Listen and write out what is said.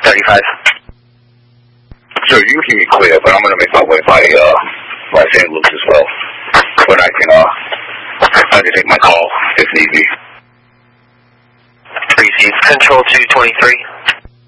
35. So you hear me clear, but I'm going to make my way by St. Louis as well. But I can take my call if need be. Receive Control 223.